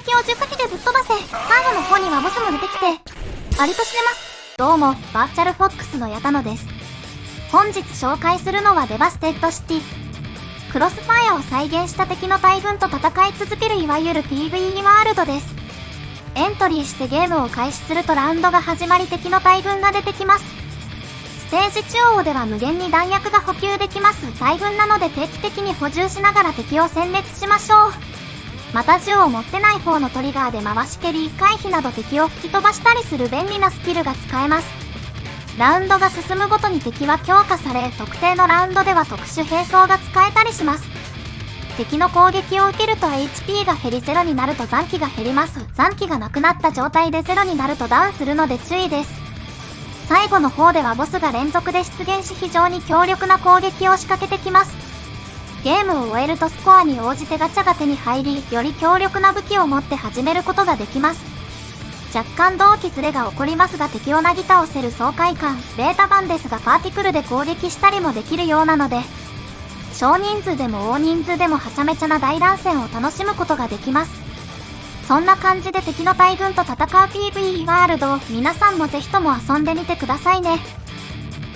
撃を10かけでぶっ飛ばせ。最後の方にはボスも出てきて、ありとしてます。どうも、バーチャルフォックスのヤタノです。本日紹介するのはデバステッドシティ。クロスファイアを再現した敵の大群と戦い続けるいわゆる PVE ワールドです。エントリーしてゲームを開始するとラウンドが始まり敵の大群が出てきます。ステージ中央では無限に弾薬が補給できます。大群なので定期的に補充しながら敵を殲滅しましょう。また銃を持ってない方のトリガーで回し蹴り、回避など敵を吹き飛ばしたりする便利なスキルが使えます。ラウンドが進むごとに敵は強化され、特定のラウンドでは特殊兵装が使えたりします。敵の攻撃を受けると HP が減り0になると残機が減ります。残機がなくなった状態で0になるとダウンするので注意です。最後の方ではボスが連続で出現し非常に強力な攻撃を仕掛けてきます。ゲームを終えるとスコアに応じてガチャが手に入り、より強力な武器を持って始めることができます。若干同期ズレが起こりますが敵をなぎ倒せる爽快感。ベータ版ですがパーティクルで攻撃したりもできるようなので、少人数でも大人数でもはちゃめちゃな大乱戦を楽しむことができます。そんな感じで敵の大群と戦う PVE ワールドを皆さんもぜひとも遊んでみてくださいね。